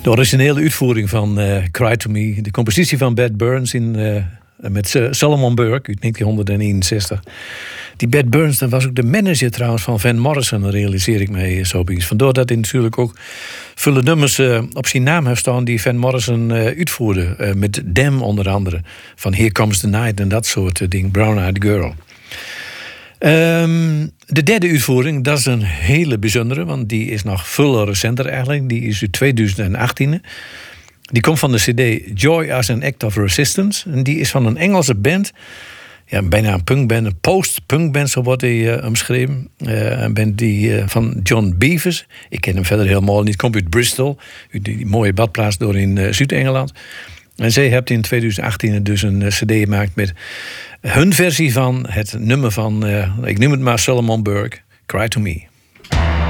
De originele uitvoering van Cry to Me. De compositie van Bad Burns met Solomon Burke uit 1961. Die Bad Burns, dat was ook de manager trouwens van Van Morrison, realiseer ik me zo bij. Vandaar dat hij natuurlijk ook veel nummers op zijn naam heeft staan die Van Morrison uitvoerde. Met Them onder andere. Van Here Comes the Night en dat soort dingen. Brown Eyed Girl. De derde uitvoering, dat is een hele bijzondere, want die is nog veel recenter eigenlijk. Die is uit 2018. Die komt van de cd Joy as an Act of Resistance. En die is van een Engelse band. Ja, bijna een punkband, een post-punkband, zo wordt hij omschreven. Een band van John Beavers. Ik ken hem verder helemaal niet. Komt uit Bristol, uit die mooie badplaats door in Zuid-Engeland. En zij heeft in 2018 dus een cd gemaakt met hun versie van het nummer van, ik noem het maar Solomon Burke, Cry to Me.